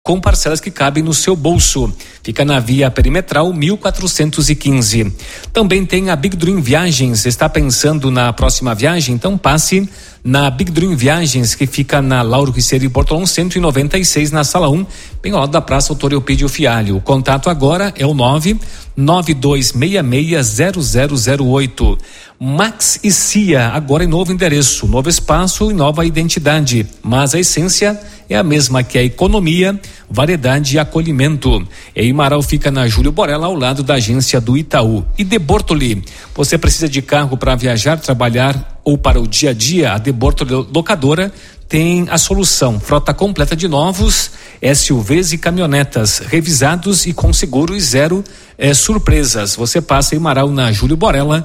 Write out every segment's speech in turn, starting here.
com parcelas que cabem no seu bolso. Fica na Via Perimetral 1415. Também tem a Big Dream Viagens. Está pensando na próxima viagem? Então passe na Big Dream Viagens, que fica na Lauro Riceiro e Portolão 196, na Sala 1, bem ao lado da Praça Doutor Eupídio Fialho. O contato agora é o 992660008. Max e Cia, agora em novo endereço, novo espaço e nova identidade, mas a essência é a mesma, que é a economia, variedade e acolhimento. Em Marau fica na Júlio Borella, ao lado da agência do Itaú. E De Bortoli, você precisa de carro para viajar, trabalhar ou para o dia a dia? A De Bortoli Locadora tem a solução. Frota completa de novos SUVs e caminhonetas, revisados e com seguro e zero surpresas. Você passa em Marau na Júlio Borella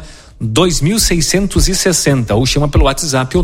2660 ou chama pelo WhatsApp o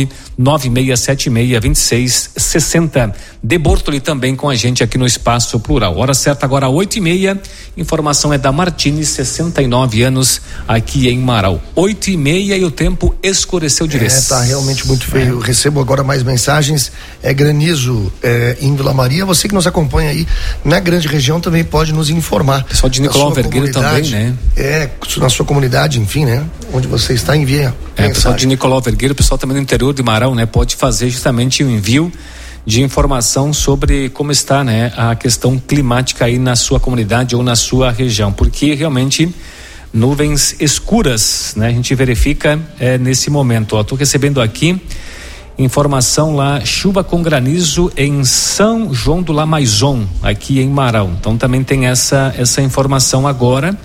996762660. De Bortoli também com a gente aqui no Espaço Plural. Hora certa agora 8:30. Informação é da Martins, 69 anos, aqui em Marau. 8:30 e o tempo escureceu de vez. Tá realmente muito feio. Recebo agora mais mensagens. Granizo em Vila Maria. Você que nos acompanha aí na grande região também pode nos informar. Pessoal de Nicolau Vergueiro também, né? Na sua comunidade, enfim, né? Onde você está, envia. Pessoal de Nicolau Vergueiro, pessoal também do interior de Marau, né? Pode fazer justamente o envio de informação sobre como está, né, a questão climática aí na sua comunidade ou na sua região, porque realmente nuvens escuras, né? A gente verifica nesse momento. Estou recebendo aqui informação lá, chuva com granizo em São João do Lamaison, aqui em Marau. Então também tem essa informação agora.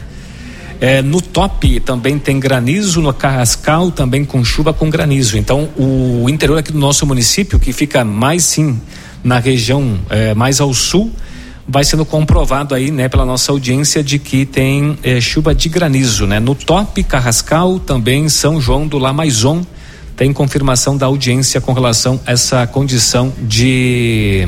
No Top também tem granizo, no Carrascal também com chuva com granizo. Então o interior aqui do nosso município, que fica mais sim na região mais ao sul, vai sendo comprovado aí, né, pela nossa audiência, de que tem chuva de granizo, né? No Top, Carrascal, também São João do Lamaison, tem confirmação da audiência com relação a essa condição de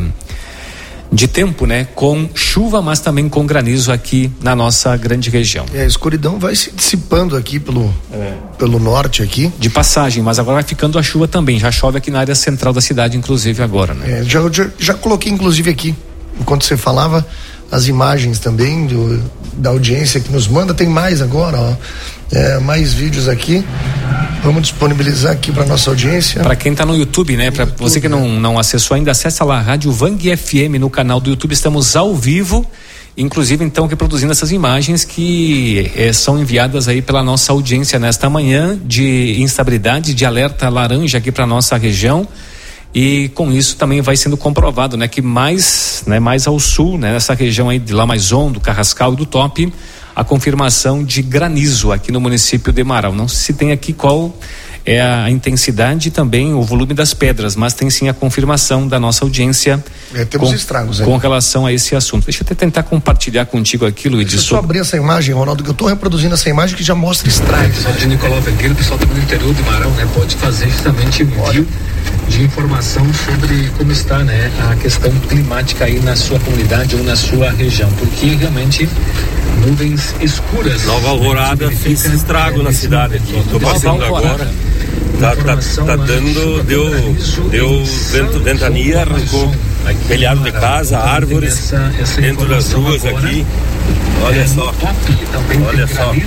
tempo, né? Com chuva, mas também com granizo aqui na nossa grande região. A escuridão vai se dissipando aqui pelo norte aqui. De passagem, mas agora vai ficando a chuva também. Já chove aqui na área central da cidade, inclusive agora, né? Já coloquei inclusive aqui, enquanto você falava, as imagens também da audiência que nos manda. Tem mais agora, ó. Mais vídeos aqui. Vamos disponibilizar aqui para nossa audiência. Para quem está no YouTube, né? Para você que não acessou ainda, acessa lá a Rádio Vang FM no canal do YouTube. Estamos ao vivo, inclusive então reproduzindo essas imagens que são enviadas aí pela nossa audiência nesta manhã de instabilidade, de alerta laranja aqui para nossa região. E com isso também vai sendo comprovado, né, que mais ao sul, né, nessa região aí de Lamaison, do Carrascal e do Top, a confirmação de granizo aqui no município de Marau. Não se tem aqui qual é a intensidade e também o volume das pedras, mas tem sim a confirmação da nossa audiência. Temos estragos aí. Com relação a esse assunto. Deixa eu até tentar compartilhar contigo aqui, Luiz. Deixa eu só abrir essa imagem, Ronaldo, que eu estou reproduzindo essa imagem que já mostra estragos. Pessoal de Nicolau Vergueiro, pessoal também do interior de Marau, né? Pode fazer justamente o envio de informação sobre como está, né, a questão climática aí na sua comunidade ou na sua região, porque realmente nuvens escuras. Nova Alvorada fez estrago na cidade aqui. Estou passando agora. Tá dando, deu ventania, arrancou telhado de casa, árvores dentro das ruas aqui. Olha só, olha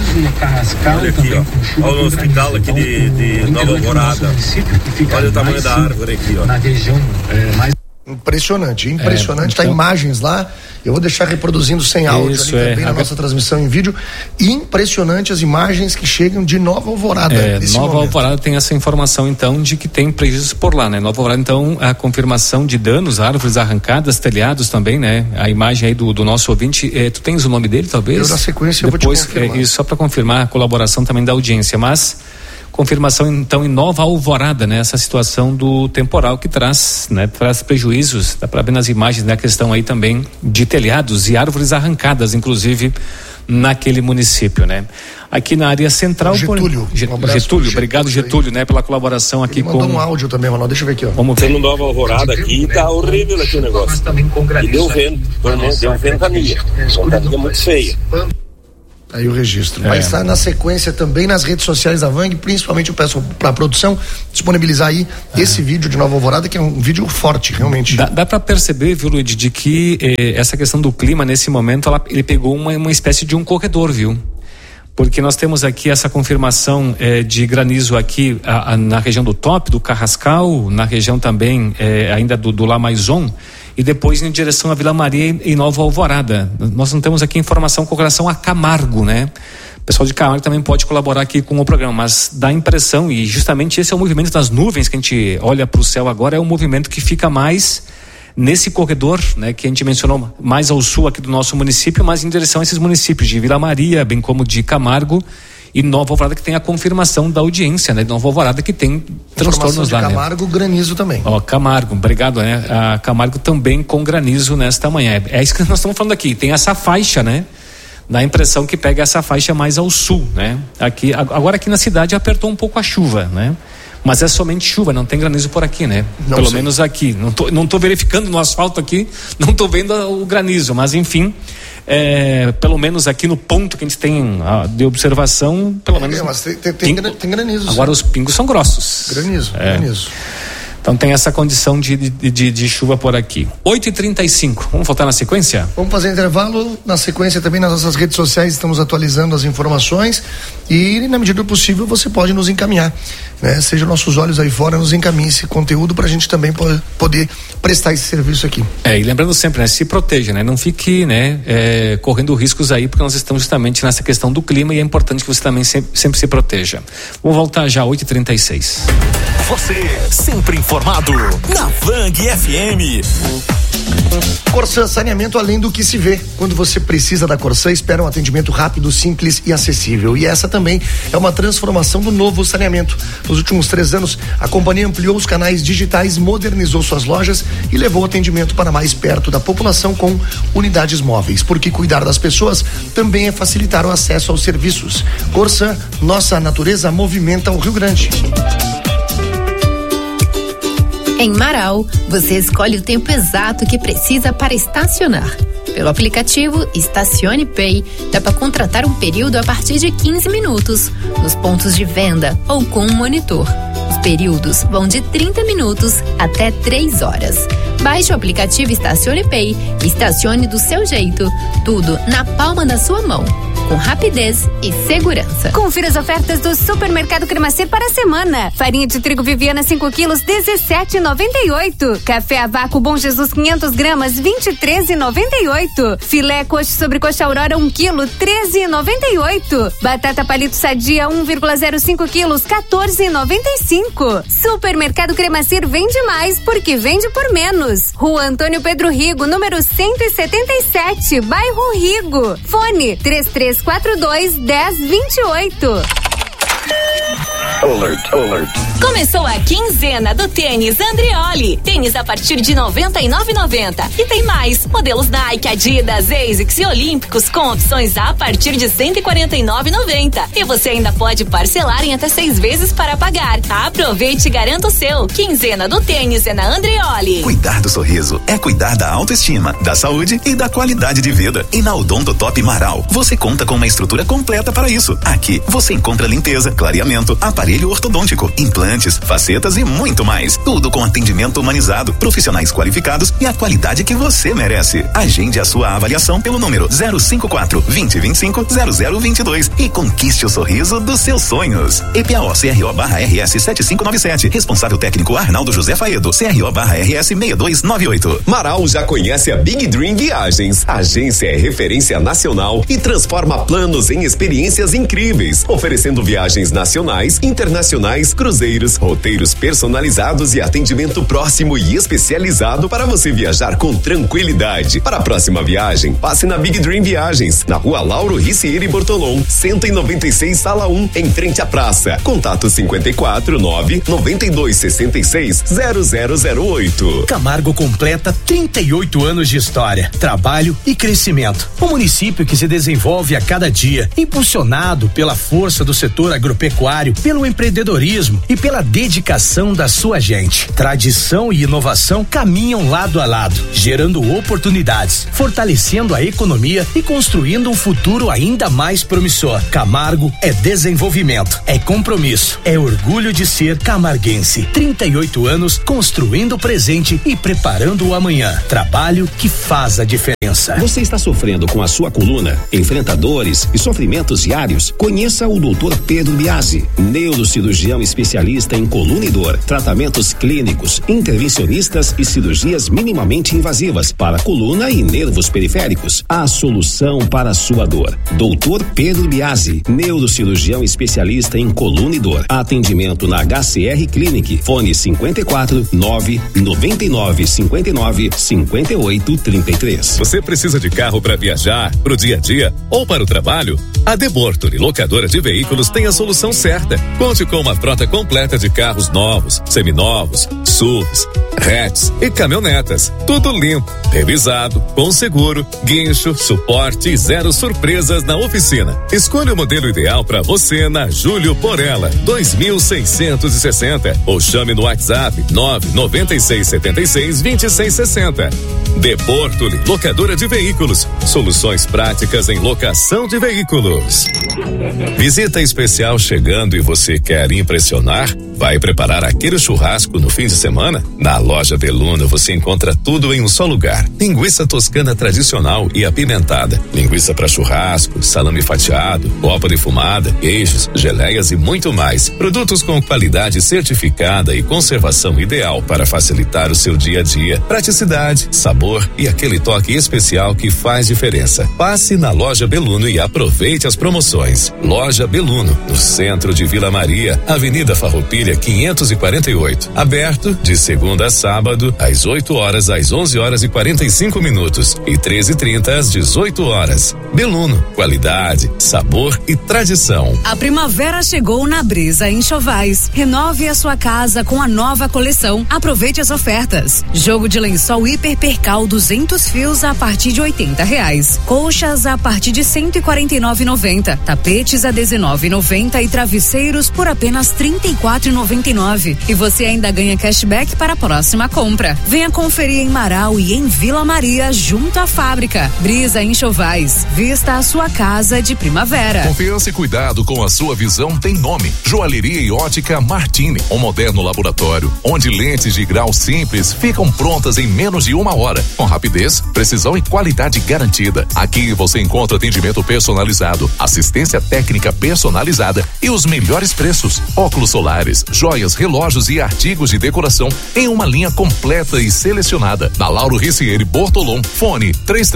aqui, ó. Olha o hospital aqui de Nova Alvorada. Olha o tamanho da árvore aqui, ó. Na região mais impressionante. Tá imagens lá. Eu vou deixar reproduzindo sem áudio ali também na nossa transmissão em vídeo. Impressionante as imagens que chegam de Nova Alvorada. Nova Alvorada tem essa informação então de que tem prejuízos por lá, né? Nova Alvorada então a confirmação de danos, árvores arrancadas, telhados também, né? A imagem aí do nosso ouvinte, tu tens o nome dele talvez? Eu na sequência depois, eu vou te confirmar. E só para confirmar a colaboração também da audiência, mas confirmação então em Nova Alvorada, né? Essa situação do temporal que traz prejuízos, dá para ver nas imagens, né? A questão aí também de telhados e árvores arrancadas, inclusive naquele município, né? Aqui na área central, Getúlio, Getúlio, obrigado Getúlio, né? Pela colaboração aqui. Ele mandou um áudio também, Ronaldo, deixa eu ver aqui, ó. Vamos ver. No Nova Alvorada aqui, tá horrível aqui o negócio. E deu vento, deu ventania muito feia. Aí o registro. Vai estar na sequência também nas redes sociais da Vang, principalmente eu peço para a produção disponibilizar aí esse vídeo de Nova Alvorada, que é um vídeo forte, realmente. Dá para perceber, viu, Luiz, de que essa questão do clima, nesse momento, ele pegou uma espécie de um corredor, viu? Porque nós temos aqui essa confirmação de granizo aqui na região do Top, do Carrascal, na região também ainda do Lamaison, e depois em direção à Vila Maria e Nova Alvorada. Nós não temos aqui informação com relação a Camargo, né? O pessoal de Camargo também pode colaborar aqui com o programa, mas dá a impressão, e justamente esse é o movimento das nuvens que a gente olha para o céu agora, é um movimento que fica mais nesse corredor, né, que a gente mencionou mais ao sul aqui do nosso município, mas em direção a esses municípios de Vila Maria, bem como de Camargo e Nova Alvorada, que tem a confirmação da audiência, né, de Nova Alvorada, que tem transtornos lá, Camargo, né? Granizo também. Camargo, obrigado, né? A Camargo também com granizo nesta manhã. É isso que nós estamos falando aqui. Tem essa faixa, né? Dá a impressão que pega essa faixa mais ao sul, né? Agora aqui na cidade apertou um pouco a chuva, né? Mas é somente chuva, não tem granizo por aqui, né? Pelo menos aqui. Não tô verificando no asfalto aqui, não tô vendo o granizo, mas enfim, pelo menos aqui no ponto que a gente tem de observação, pelo menos. Mas tem granizo. Agora os pingos são grossos. Granizo. Então tem essa condição de chuva por aqui. 8h35, vamos voltar na sequência? Vamos fazer intervalo. Na sequência também nas nossas redes sociais estamos atualizando as informações e na medida do possível você pode nos encaminhar, né? Seja nossos olhos aí fora, nos encaminhe esse conteúdo pra gente também poder prestar esse serviço aqui. E lembrando sempre, né? Se proteja, né? Não fique, né? Correndo riscos aí, porque nós estamos justamente nessa questão do clima e é importante que você também sempre se proteja. Vamos voltar já, 8h36. Você sempre informado na Vang FM. Corsã, saneamento além do que se vê. Quando você precisa da Corsã, espera um atendimento rápido, simples e acessível. E essa também é uma transformação do novo saneamento. Nos últimos 3 anos, a companhia ampliou os canais digitais, modernizou suas lojas e levou o atendimento para mais perto da população com unidades móveis. Porque cuidar das pessoas também é facilitar o acesso aos serviços. Corsã, nossa natureza movimenta o Rio Grande. Em Marau, você escolhe o tempo exato que precisa para estacionar. Pelo aplicativo Estacione Pay, dá para contratar um período a partir de 15 minutos, nos pontos de venda ou com um monitor. Os períodos vão de 30 minutos até 3 horas. Baixe o aplicativo Estacione Pay e estacione do seu jeito. Tudo na palma da sua mão, com rapidez e segurança. Confira as ofertas do Supermercado Cremacer para a semana. Farinha de trigo Viviana 5 quilos, R$17,98. Café a vácuo Bom Jesus 500 gramas, R$23,98. Filé coxa sobre coxa Aurora 1 quilo, R$13,98. Batata palito sadia 1,05 quilos, R$14,95. Supermercado Cremacer vende mais porque vende por menos. Rua Antônio Pedro Rigo, número 177, bairro Rigo. Fone 3342-1028. Alert. Começou a quinzena do tênis Andreoli. Tênis a partir de R$ 99,90. E tem mais. Modelos Nike, Adidas, ASICS e Olímpicos com opções a partir de R$ 149,90. E você ainda pode parcelar em até 6 vezes para pagar. Aproveite e garanta o seu. Quinzena do tênis é na Andreoli. Cuidar do sorriso é cuidar da autoestima, da saúde e da qualidade de vida. E na Odonto Top Marau, você conta com uma estrutura completa para isso. Aqui você encontra limpeza, clareamento, aparelho ortodôntico, implantes, facetas e muito mais. Tudo com atendimento humanizado, profissionais qualificados e a qualidade que você merece. Agende a sua avaliação pelo número 054-2025-0022 e conquiste o sorriso dos seus sonhos. EPAO-CRO/RS 7597. Responsável técnico Arnaldo José Faedo. CRO/RS 6298. Marau já conhece a Big Dream Viagens. A agência é referência nacional e transforma planos em experiências incríveis, oferecendo viagens nacionais, internacionais, cruzeiros, roteiros personalizados e atendimento próximo e especializado para você viajar com tranquilidade. Para a próxima viagem, passe na Big Dream Viagens, na Rua Lauro Ricieri Bortolom, 196, Sala 1, em frente à praça. Contato 549-9266-0008. Camargo completa 38 anos de história, trabalho e crescimento. Um município que se desenvolve a cada dia, impulsionado pela força do setor agropecuário, pelo pelo empreendedorismo e pela dedicação da sua gente. Tradição e inovação caminham lado a lado, gerando oportunidades, fortalecendo a economia e construindo um futuro ainda mais promissor. Camargo é desenvolvimento, é compromisso, é orgulho de ser camarguense. 38 anos construindo o presente e preparando o amanhã. Trabalho que faz a diferença. Você está sofrendo com a sua coluna? Enfrenta dores e sofrimentos diários? Conheça o Dr. Pedro Biasi, neurocirurgião especialista em coluna e dor, tratamentos clínicos, intervencionistas e cirurgias minimamente invasivas para coluna e nervos periféricos. A solução para a sua dor. Dr. Pedro Biasi, neurocirurgião especialista em coluna e dor. Atendimento na HCR Clinic. Fone 54 999 59 58 33. Você precisa de carro para viajar, pro dia a dia ou para o trabalho? A De Bortoli, locadora de veículos, tem a solução certa. Conte com uma frota completa de carros novos, seminovos, SUVs, hatches e caminhonetas. Tudo limpo, revisado, com seguro, guincho, suporte e zero surpresas na oficina. Escolha o modelo ideal para você na Júlio Porella, 2660 ou chame no WhatsApp 996762660. De Bortoli, locadora de veículos. Soluções práticas em locação de veículos. Visita especial chegando e você quer impressionar? Vai preparar aquele churrasco no fim de semana? Na loja Beluna você encontra tudo em um só lugar. Linguiça toscana tradicional e apimentada, linguiça para churrasco, salame fatiado, copa defumada, queijos, geleias e muito mais. Produtos com qualidade certificada e conservação ideal para facilitar o seu dia a dia. Praticidade, sabor e aquele toque especial que faz diferença. Passe na loja Beluno e aproveite as promoções. Loja Beluno, no centro de Vila Maria, Avenida Farroupilha 548. Aberto de segunda a sábado, às 8 horas às 11 horas e 45 minutos e 13h30 às 18 horas. Beluno, qualidade, sabor e tradição. A primavera chegou na Brisa Enxovais. Renove a sua casa com a nova coleção. Aproveite as ofertas. Jogo de lençol Hiper Percal 200 fios a partir de R$80. Colchas a partir de R$149,90. Tapetes a R$19,90 e travesseiros por apenas R$34,99. E você ainda ganha cashback para a próxima compra. Venha conferir em Marau e em Vila Maria, junto à fábrica. Brisa Enxovais. Vista a sua casa de primavera. Confiança e cuidado com a sua visão tem nome. Joalheria e Ótica Martini, um moderno laboratório onde lentes de grau simples ficam prontas em menos de 1 hora, com rapidez, precisão e qualidade garantida. Aqui você encontra atendimento personalizado, assistência técnica personalizada e os melhores preços. Óculos solares, joias, relógios e artigos de decoração em uma linha completa e selecionada. Na Lauro Ricieri Bortolom, fone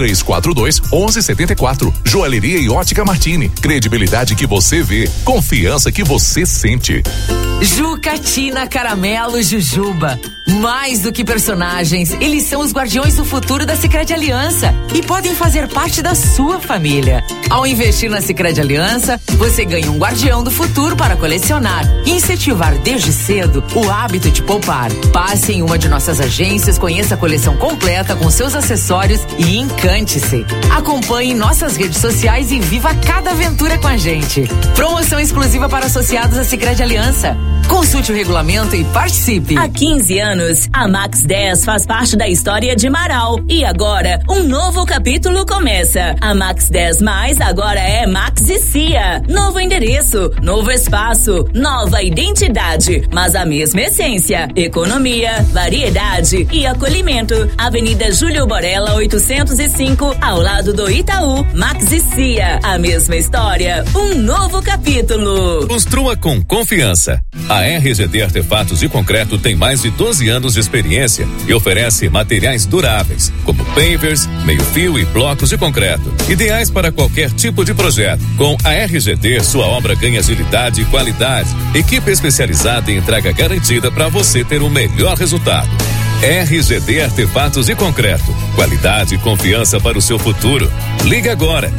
3342-1174. Joalheria e Ótica Martini, credibilidade que você vê, confiança que você sente. Jucatina, Caramelo, Jujuba. Mais do que personagens, eles são os guardiões do futuro da Sicredi Aliança e podem fazer parte da sua família. Ao investir na Sicredi Aliança, você ganha um guardião do futuro para colecionar e incentivar desde cedo o hábito de poupar. Passe em uma de nossas agências, conheça a coleção completa com seus acessórios e encante-se. Acompanhe nossas redes sociais e viva cada aventura com a gente. Promoção exclusiva para associados à Sicredi Aliança. Consulte o regulamento e participe. Há 15 anos, a Max 10 faz parte da história de Marau. E agora, um novo capítulo começa. A Max 10 Mais agora é Max e Cia. Novo endereço, novo espaço, nova identidade, mas a mesma essência. Economia, variedade e acolhimento. Avenida Júlio Borella 805, ao lado do Itaú. Max e Cia, a mesma história, um novo capítulo. Construa com confiança. A RGD Artefatos de Concreto tem mais de 12 anos de experiência e oferece materiais duráveis, como pavers, meio-fio e blocos de concreto, ideais para qualquer tipo de projeto. Com a RGD, sua obra ganha agilidade e qualidade. Equipe especializada em entrega garantida para você ter o melhor resultado. RGD Artefatos de Concreto, Qualidade e confiança para o seu futuro. Liga agora,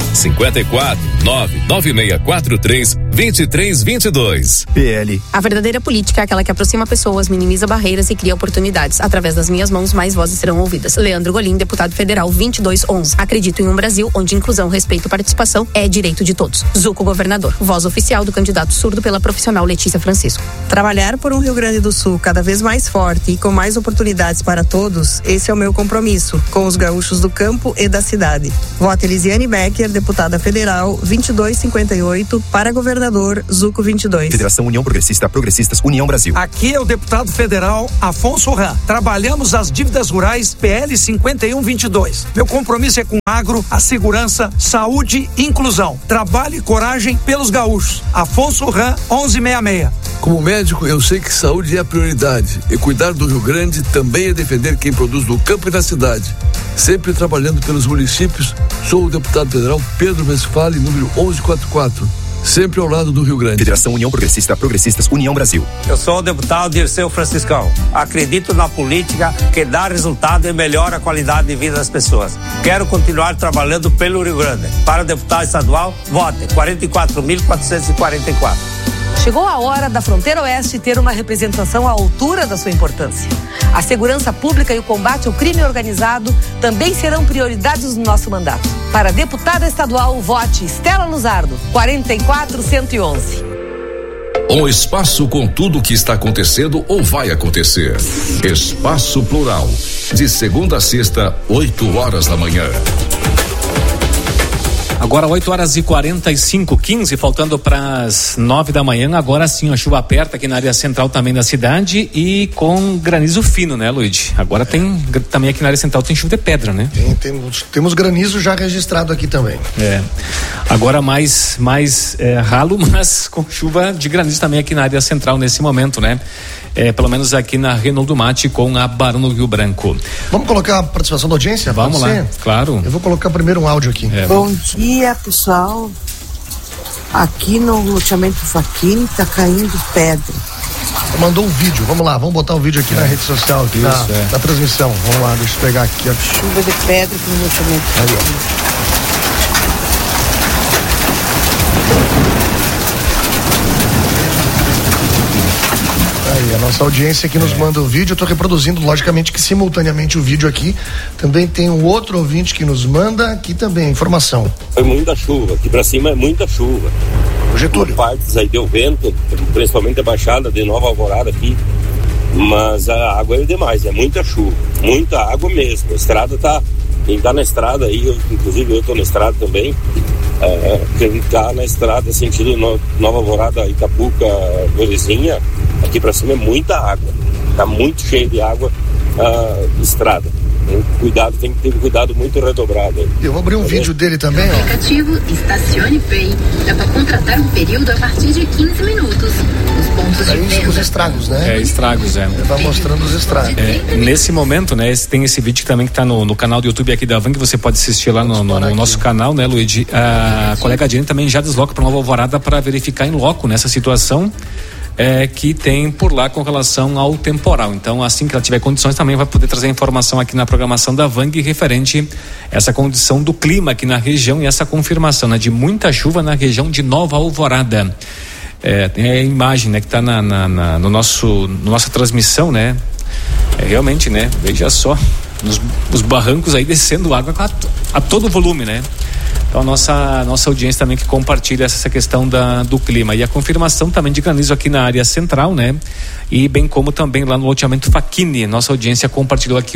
54-99643-2322. PL. A verdadeira política é aquela que aproxima pessoas, minimiza barreiras e cria oportunidades. Através das minhas mãos, mais vozes serão ouvidas. Leandro Golim, deputado federal 2211. Acredito em um Brasil onde inclusão, respeito e participação é direito de todos. Zuco, governador. Voz oficial do candidato surdo pela profissional Letícia Francisco. Trabalhar por um Rio Grande do Sul cada vez mais forte e com mais oportunidades para todos, esse é o meu compromisso com os gaúchos do campo e da cidade. Voto Elisiane Becker, deputada federal 2258, para governador Zuco 22. Federação União Progressista, Progressistas União Brasil. Aqui é o deputado federal Afonso Ram. Trabalhamos as dívidas rurais PL 5122. Meu compromisso é com agro, a segurança, saúde e inclusão. Trabalho e coragem pelos gaúchos. Afonso Ram 1166. Como médico, eu sei que saúde é a prioridade e cuidar do Rio Grande também é defender quem produz no campo e na cidade. Sempre trabalhando pelos municípios, sou o deputado federal Pedro Westphal, número 1144. Sempre ao lado do Rio Grande. Federação União Progressista, Progressistas União Brasil. Eu sou o deputado Dirceu Franciscão. Acredito na política que dá resultado e melhora a qualidade de vida das pessoas. Quero continuar trabalhando pelo Rio Grande. Para deputado estadual, vote 44.444. Chegou a hora da Fronteira Oeste ter uma representação à altura da sua importância. A segurança pública e o combate ao crime organizado também serão prioridades do nosso mandato. Para deputada estadual, vote Estela Luzardo, 44111. Um espaço com tudo o que está acontecendo ou vai acontecer. Espaço Plural. De segunda a sexta, 8 horas da manhã. Agora 8h45, faltando para as 9 da manhã. Agora sim, a chuva aperta aqui na área central também da cidade e com granizo fino, né, Luiz? Agora tem também aqui na área central tem chuva de pedra, né? Temos granizo já registrado aqui também. Agora mais ralo, mas com chuva de granizo também aqui na área central nesse momento, né? Pelo menos aqui na Renault do Mate com a Barão do Rio Branco. Vamos colocar a participação da audiência? Vamos lá, claro. Eu vou colocar primeiro um áudio aqui. Bom dia, pessoal. Aqui no loteamento Faquini tá caindo pedra. Mandou um vídeo, vamos lá, vamos botar o vídeo aqui na rede social, aqui na transmissão. Vamos lá, deixa eu pegar aqui. Ó. Chuva de pedra aqui no loteamento Faquini. Aí, a nossa audiência que nos manda o vídeo, eu tô reproduzindo, logicamente que simultaneamente o vídeo aqui, também tem um outro ouvinte que nos manda aqui também, informação. Foi muita chuva, aqui pra cima é muita chuva. O Getúlio. Partes aí deu vento, principalmente a baixada de Nova Alvorada aqui, mas a água é demais, é muita chuva, muita água mesmo. A estrada tá, quem tá na estrada aí, inclusive eu tô na estrada também, quem tá na estrada sentido Nova Alvorada, Itapuca, Belezinha, aqui pra cima é muita água, tá muito cheio de água estrada. Cuidado, tem que ter cuidado muito redobrado aí. Eu vou abrir um vídeo dele também, ó. Aplicativo Estacione Pay dá para contratar um período a partir de 15 minutos. Os pontos de venda. Os estragos, né? Estragos, Tá mostrando os estragos. Nesse momento, né, tem esse vídeo também que tá no canal do YouTube aqui da Van, que você pode assistir lá no nosso canal, né, Luiz? A colega Adriane também já desloca para Nova Alvorada para verificar em loco nessa situação que tem por lá com relação ao temporal. Então, assim que ela tiver condições, também vai poder trazer informação aqui na programação da Vang referente a essa condição do clima aqui na região e essa confirmação, né, de muita chuva na região de Nova Alvorada. Tem a imagem, né, que está no nossa transmissão, né? Realmente, né? Veja só os barrancos aí descendo água a todo volume, né? Então a nossa audiência também que compartilha essa questão do clima e a confirmação também de granizo aqui na área central, né? E bem como também lá no loteamento Faquini, nossa audiência compartilhou aqui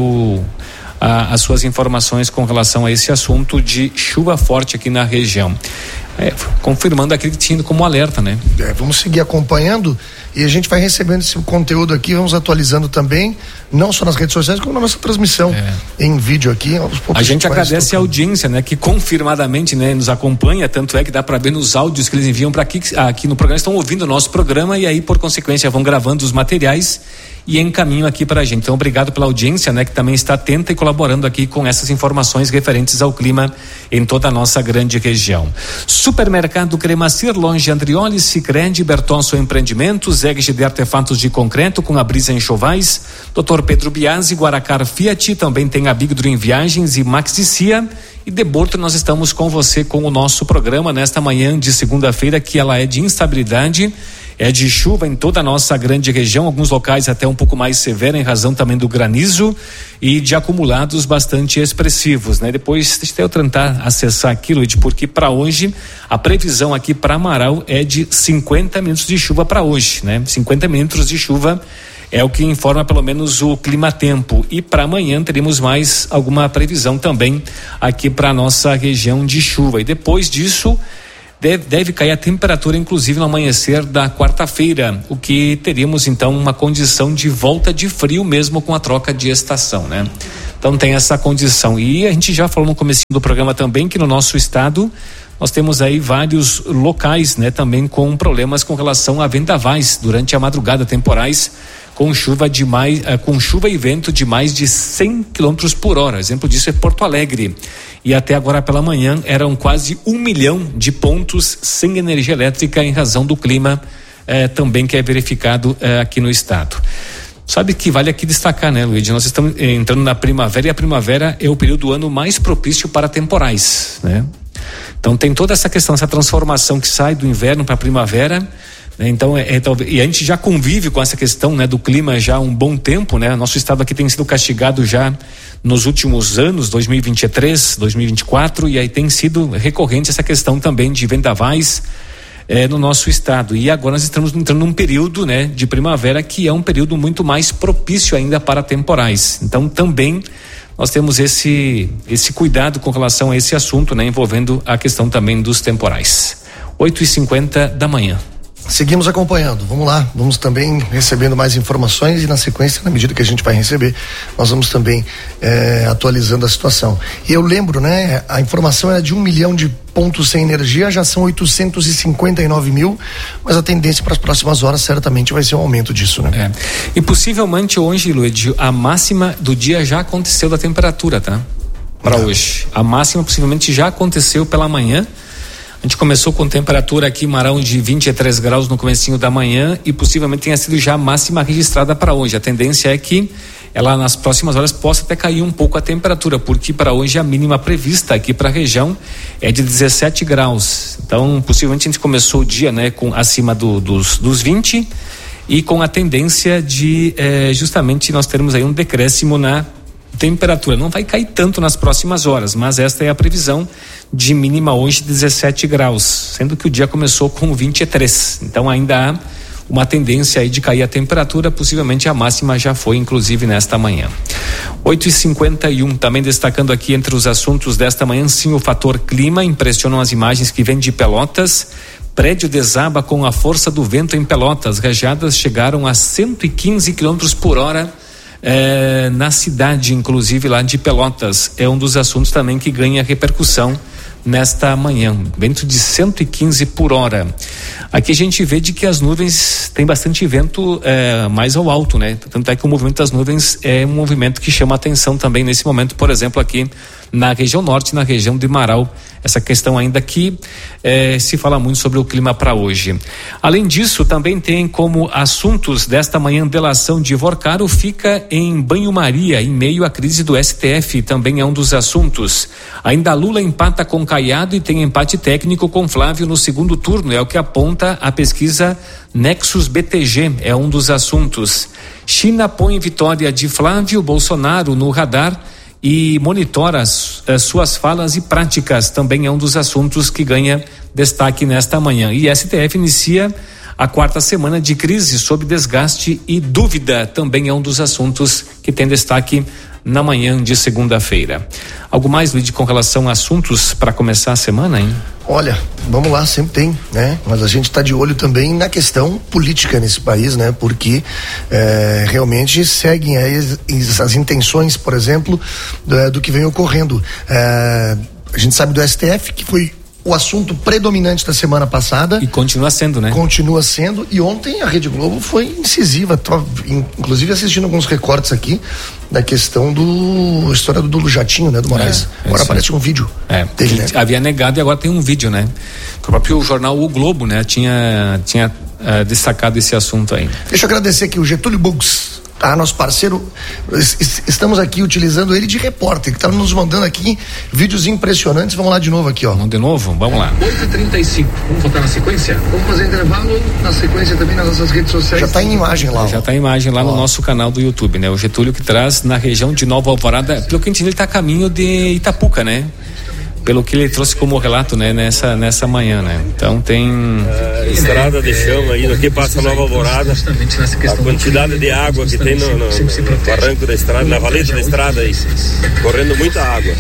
as suas informações com relação a esse assunto de chuva forte aqui na região. Confirmando aquilo que tinha como alerta, né? Vamos seguir acompanhando e a gente vai recebendo esse conteúdo aqui, vamos atualizando também, não só nas redes sociais, como na nossa transmissão em vídeo aqui. A gente agradece a audiência, né? Que confirmadamente, né, nos acompanha, tanto é que dá para ver nos áudios que eles enviam para aqui no programa, estão ouvindo o nosso programa e aí, por consequência, vão gravando os materiais e encaminham aqui para a gente. Então, obrigado pela audiência, né, que também está atenta e colaborando aqui com essas informações referentes ao clima em toda a nossa grande região. Supermercado Cremacir, longe Andrioli, Sicredi, Bertonso Empreendimentos, EGG de Artefatos de Concreto com a Brisa Enxovais, Dr. Pedro Biasi, Guaracar Fiat, também tem a Big Dream Viagens e Max de Cia. E Deborto, nós estamos com você com o nosso programa nesta manhã de segunda-feira, que ela é de instabilidade, é de chuva em toda a nossa grande região, alguns locais até um pouco mais severa em razão também do granizo e de acumulados bastante expressivos, né? Depois deixa eu tentar acessar aqui, Luiz, porque para hoje a previsão aqui para Amaral é de 50 minutos de chuva para hoje, né? 50 minutos de chuva é o que informa pelo menos o clima-tempo, e para amanhã teremos mais alguma previsão também aqui para nossa região de chuva, e depois disso deve cair a temperatura, inclusive no amanhecer da quarta-feira, o que teríamos então uma condição de volta de frio mesmo com a troca de estação, né? Então tem essa condição, e a gente já falou no comecinho do programa também que no nosso estado nós temos aí vários locais, né, também com problemas com relação a vendavais durante a madrugada, temporais com chuva e vento de mais de 100 km por hora. Exemplo disso é Porto Alegre. E até agora pela manhã eram quase 1 milhão de pontos sem energia elétrica em razão do clima também que é verificado aqui no estado. Sabe que vale aqui destacar, né, Luiz? Nós estamos entrando na primavera, e a primavera é o período do ano mais propício para temporais, né? Então tem toda essa questão, essa transformação que sai do inverno para a primavera. Então, e a gente já convive com essa questão, né, do clima já há um bom tempo, né? Nosso estado aqui tem sido castigado já nos últimos anos, 2023, 2024, e aí tem sido recorrente essa questão também de vendavais no nosso estado. E agora nós estamos entrando num período, né, de primavera que é um período muito mais propício ainda para temporais. Então também nós temos esse cuidado com relação a esse assunto, né, envolvendo a questão também dos temporais. 8h50 da manhã. Seguimos acompanhando, vamos lá, vamos também recebendo mais informações, e na sequência, na medida que a gente vai receber, nós vamos também atualizando a situação. E eu lembro, né, a informação era de 1 milhão de pontos sem energia, já são 859 mil, mas a tendência para as próximas horas certamente vai ser um aumento disso, né? E possivelmente hoje, Luiz, a máxima do dia já aconteceu da temperatura, tá? Para hoje. A máxima possivelmente já aconteceu pela manhã. A gente começou com temperatura aqui em Marão de 23 graus no comecinho da manhã, e possivelmente tenha sido já a máxima registrada para hoje. A tendência é que ela nas próximas horas possa até cair um pouco a temperatura, porque para hoje a mínima prevista aqui para a região é de 17 graus. Então possivelmente a gente começou o dia, né, com acima dos 20, e com a tendência de justamente nós termos aí um decréscimo na temperatura. Não vai cair tanto nas próximas horas, mas esta é a previsão de mínima hoje, 17 graus, sendo que o dia começou com 23. Então ainda há uma tendência aí de cair a temperatura, possivelmente a máxima já foi inclusive nesta manhã. 8h51, também destacando aqui entre os assuntos desta manhã, sim, o fator clima. Impressionam as imagens que vêm de Pelotas. Prédio desaba com a força do vento em Pelotas. Rajadas chegaram a 115 km por hora na cidade, inclusive lá de Pelotas. É um dos assuntos também que ganha repercussão nesta manhã, vento de 115 por hora. Aqui a gente vê de que as nuvens tem bastante vento mais ao alto, né? Tanto é que o movimento das nuvens é um movimento que chama atenção também nesse momento, por exemplo, aqui na região norte, na região de Marau, essa questão ainda que se fala muito sobre o clima para hoje. Além disso, também tem como assuntos desta manhã delação de Vorcaro fica em banho-maria em meio à crise do STF, também é um dos assuntos. Ainda Lula empata com Caiado e tem empate técnico com Flávio no segundo turno, é o que aponta a pesquisa Nexus BTG, é um dos assuntos. China põe vitória de Flávio Bolsonaro no radar e monitora suas falas e práticas, também é um dos assuntos que ganha destaque nesta manhã. E STF inicia a 4ª semana de crise sob desgaste e dúvida, também é um dos assuntos que tem destaque na manhã de segunda-feira. Algo mais, Luiz, com relação a assuntos para começar a semana, hein? Olha, vamos lá, sempre tem, né? Mas a gente está de olho também na questão política nesse país, né? Porque realmente seguem aí as intenções, por exemplo, do que vem ocorrendo. A gente sabe do STF que foi o assunto predominante da semana passada. E continua sendo, né? Continua sendo. E ontem a Rede Globo foi incisiva. Inclusive assistindo alguns recortes aqui da questão a história do Jatinho, né? Do Moraes. Agora aparece um vídeo dele, né? Havia negado e agora tem um vídeo, né? O próprio jornal O Globo, né? Tinha destacado esse assunto aí. Deixa eu agradecer aqui o Getúlio Bugs. Nosso parceiro, estamos aqui utilizando ele de repórter, que está nos mandando aqui vídeos impressionantes. Vamos lá de novo aqui, ó. Vamos de novo? Vamos lá. 8h35, vamos voltar na sequência? Vamos fazer intervalo na sequência também nas nossas redes sociais. Já está em imagem lá. Já está em imagem lá no nosso canal do YouTube, né? O Getúlio que traz na região de Nova Alvorada, pelo que a gente entende, ele está a caminho de Itapuca, né? Pelo que ele trouxe como relato, né, nessa manhã, né? Então tem estrada de chão aí, aqui passa Nova Alvorada, a quantidade de água que tem no barranco da estrada, na valeta da estrada aí, correndo muita água.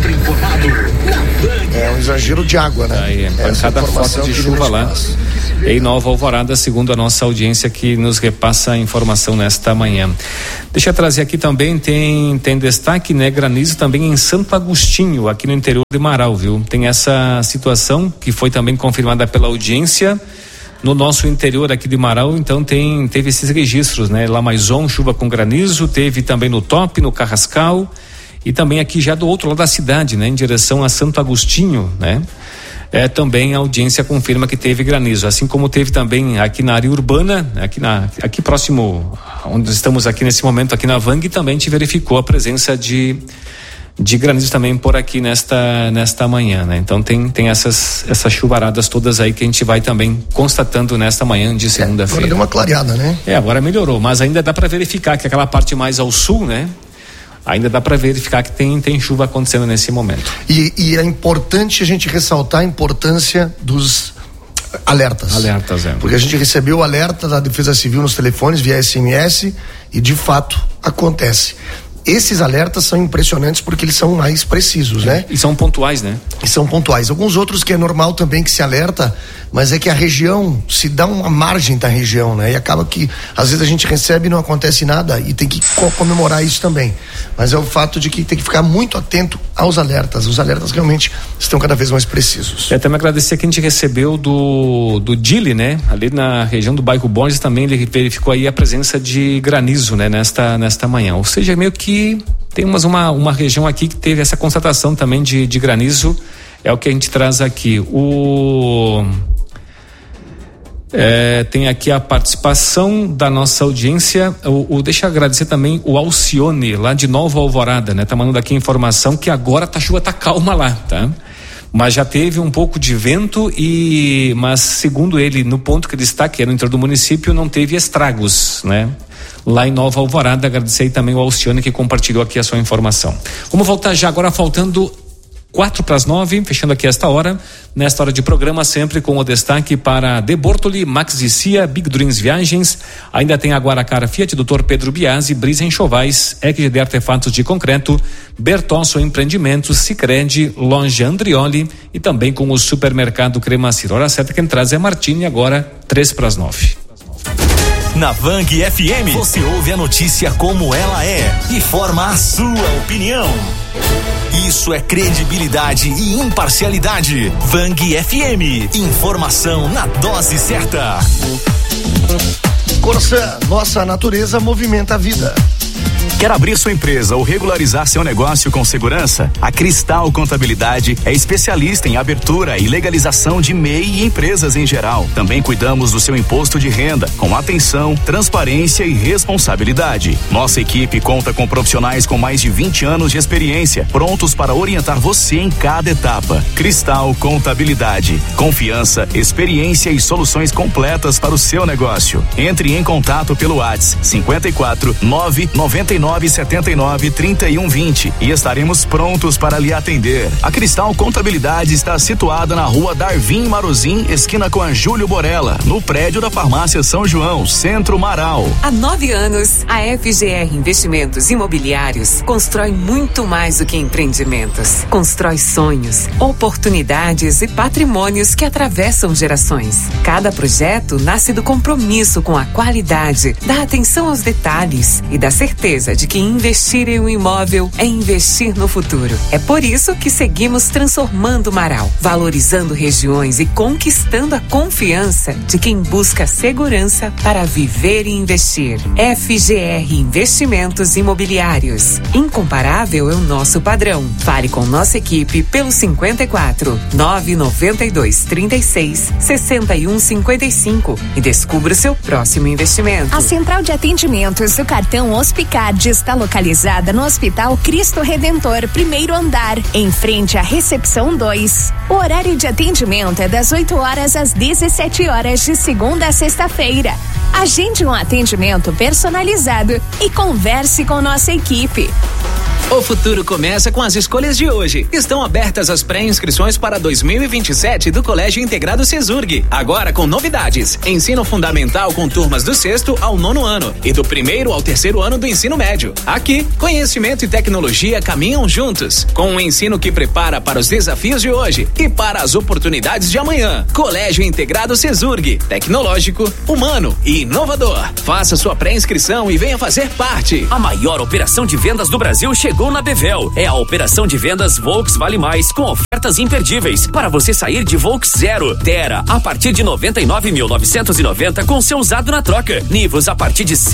É um exagero de água, né? Aí, pancada forte de chuva lá em Nova Alvorada, segundo a nossa audiência que nos repassa a informação nesta manhã. Deixa eu trazer aqui também, tem destaque, né? Granizo também em Santo Agostinho, aqui no interior de Marau, viu? Tem essa situação que foi também confirmada pela audiência no nosso interior aqui de Marau, então teve esses registros, né? Lamaison, chuva com granizo, teve também no Top, no Carrascal e também aqui já do outro lado da cidade, né? Em direção a Santo Agostinho, né? Também a audiência confirma que teve granizo, assim como teve também aqui na área urbana, aqui próximo, onde estamos aqui nesse momento, aqui na Vang, também te verificou a presença de granizo também por aqui nesta manhã, né? Então tem essas chuvaradas todas aí que a gente vai também constatando nesta manhã de segunda-feira. Agora deu uma clareada, né? Agora melhorou, mas ainda dá para verificar que aquela parte mais ao sul, né? Ainda dá para verificar que tem chuva acontecendo nesse momento. E é importante a gente ressaltar a importância dos alertas, porque a gente recebeu o alerta da Defesa Civil nos telefones via SMS e de fato acontece. Esses alertas são impressionantes porque eles são mais precisos, né? E são pontuais, né? E são pontuais. Alguns outros que é normal também que se alerta, mas é que a região se dá uma margem da região, né? E acaba que às vezes a gente recebe e não acontece nada e tem que comemorar isso também. Mas é o fato de que tem que ficar muito atento aos alertas. Os alertas realmente estão cada vez mais precisos. Também agradecer que a gente recebeu do Dili, né? Ali na região do bairro Borges também ele verificou aí a presença de granizo, né? Nesta manhã. Ou seja, meio que tem uma região aqui que teve essa constatação também de granizo, é o que a gente traz aqui. Tem aqui a participação da nossa audiência, deixa eu agradecer também o Alcione, lá de Nova Alvorada, né? Tá mandando aqui a informação que agora a chuva tá calma lá, tá? Mas já teve um pouco de vento mas segundo ele, no ponto que ele está, que é no interior do município, não teve estragos, né? Lá em Nova Alvorada, agradecer também o Alcione que compartilhou aqui a sua informação. Vamos voltar já agora faltando 8:45, fechando aqui esta hora, nesta hora de programa sempre com o destaque para De Bortoli, Max e Cia, Big Dreams Viagens, ainda tem a Guaracara Fiat, Dr. Pedro Biasi, Brisa Enxovais, XGD Artefatos de Concreto, Bertosso Empreendimentos, Sicredi, Loja Andrioli e também com o Supermercado Cremacir. Hora certa quem traz é Martini, agora 8:45. Na Vang FM, você ouve a notícia como ela é e forma a sua opinião. Isso é credibilidade e imparcialidade. Vang FM, informação na dose certa. Corsã, nossa natureza movimenta a vida. Quer abrir sua empresa ou regularizar seu negócio com segurança? A Cristal Contabilidade é especialista em abertura e legalização de MEI e empresas em geral. Também cuidamos do seu imposto de renda, com atenção, transparência e responsabilidade. Nossa equipe conta com profissionais com mais de 20 anos de experiência, prontos para orientar você em cada etapa. Cristal Contabilidade. Confiança, experiência e soluções completas para o seu negócio. Entre em contato pelo WhatsApp 54 999 79 31 20 e estaremos prontos para lhe atender. A Cristal Contabilidade está situada na rua Darvin Marozin, esquina com a Júlio Borella, no prédio da Farmácia São João, Centro Marau. Há 9 anos, a FGR Investimentos Imobiliários constrói muito mais do que empreendimentos. Constrói sonhos, oportunidades e patrimônios que atravessam gerações. Cada projeto nasce do compromisso com a qualidade, da atenção aos detalhes e da certeza certeza de que investir em um imóvel é investir no futuro. É por isso que seguimos transformando Marau, valorizando regiões e conquistando a confiança de quem busca segurança para viver e investir. FGR Investimentos Imobiliários. Incomparável é o nosso padrão. Fale com nossa equipe pelo 54 992 36 61 55 e descubra o seu próximo investimento. A central de atendimentos do cartão Hospicard está localizada no Hospital Cristo Redentor, primeiro andar, em frente à recepção 2. O horário de atendimento é das 8 horas às 17 horas de segunda a sexta-feira. Agende um atendimento personalizado e converse com nossa equipe. O futuro começa com as escolhas de hoje. Estão abertas as pré-inscrições para 2027 do Colégio Integrado Cesurg. Agora com novidades. Ensino fundamental com turmas do 6º ao 9º ano e do 1º ao 3º ano do ensino médio. Aqui, conhecimento e tecnologia caminham juntos, com um ensino que prepara para os desafios de hoje e para as oportunidades de amanhã. Colégio Integrado Cesurg. Tecnológico, humano e inovador. Faça sua pré-inscrição e venha fazer parte. A maior operação de vendas do Brasil chegou na Bevel. É a operação de vendas Volks Vale Mais, com ofertas imperdíveis para você sair de Volks zero. Tera a partir de 99.990 com seu usado na troca. Nivus a partir de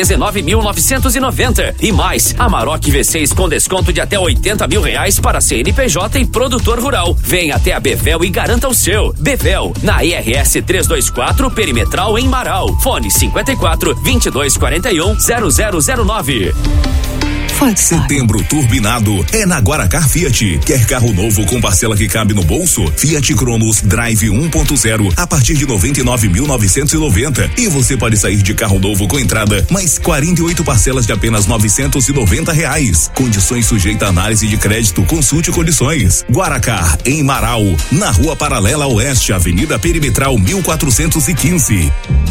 119.990 e mais. Amarok V6 com desconto de até 80 mil reais para CNPJ e produtor rural. Venha até a Bevel e garanta o seu. Bevel na IRS 324 Perimetral em Marau. Fone 54 2241 0009. Setembro turbinado é na Guaracar Fiat. Quer carro novo com parcela que cabe no bolso? Fiat Cronos Drive 1.0 a partir de 99.990 e você pode sair de carro novo com entrada mais 48 parcelas de apenas R$990. Condições sujeitas à análise de crédito. Consulte condições. Guaracar em Marau, na Rua Paralela Oeste, Avenida Perimetral 1415.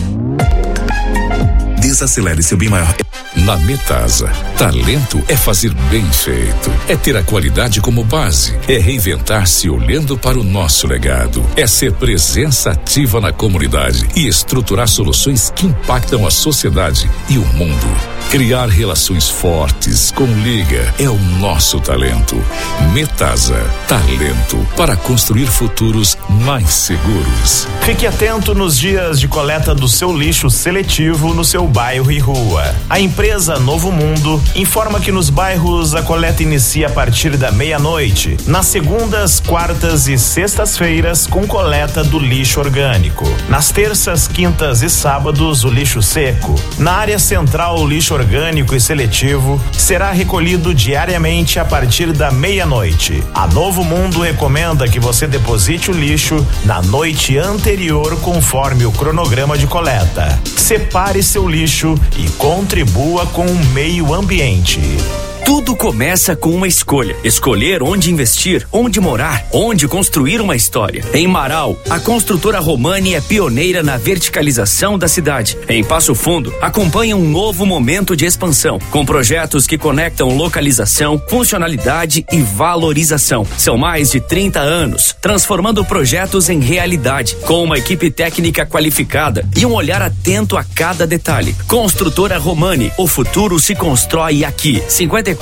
Desacelere seu bem maior. Na Metasa, talento é fazer bem feito, é ter a qualidade como base, é reinventar-se olhando para o nosso legado, é ser presença ativa na comunidade e estruturar soluções que impactam a sociedade e o mundo. Criar relações fortes com Liga é o nosso talento. Metasa, talento para construir futuros mais seguros. Fique atento nos dias de coleta do seu lixo seletivo no seu bairro e rua. A empresa Novo Mundo informa que nos bairros a coleta inicia a partir da meia-noite, nas segundas, quartas e sextas-feiras com coleta do lixo orgânico. Nas terças, quintas e sábados o lixo seco. Na área central o lixo orgânico e seletivo será recolhido diariamente a partir da meia-noite. A Novo Mundo recomenda que você deposite o lixo na noite anterior conforme o cronograma de coleta. Separe seu lixo e contribua com o meio ambiente. Tudo começa com uma escolha. Escolher onde investir, onde morar, onde construir uma história. Em Marau, a construtora Romani é pioneira na verticalização da cidade. Em Passo Fundo, acompanha um novo momento de expansão, com projetos que conectam localização, funcionalidade e valorização. São mais de 30 anos, transformando projetos em realidade, com uma equipe técnica qualificada e um olhar atento a cada detalhe. Construtora Romani, o futuro se constrói aqui. 54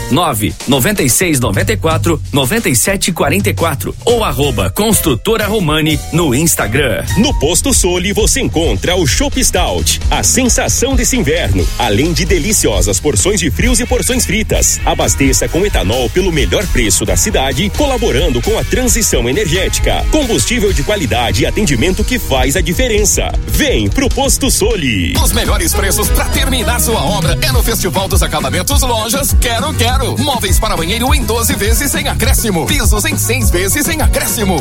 9 96 94 97 44 ou @construtora Romani no Instagram. No Posto Soli você encontra o Chopp Stout, a sensação desse inverno, além de deliciosas porções de frios e porções fritas. Abasteça com etanol pelo melhor preço da cidade, colaborando com a transição energética. Combustível de qualidade e atendimento que faz a diferença. Vem pro Posto Soli. Os melhores preços para terminar sua obra é no Festival dos Acabamentos Lojas Quero. Móveis para banheiro em 12 vezes sem acréscimo. Pisos em 6 vezes sem acréscimo.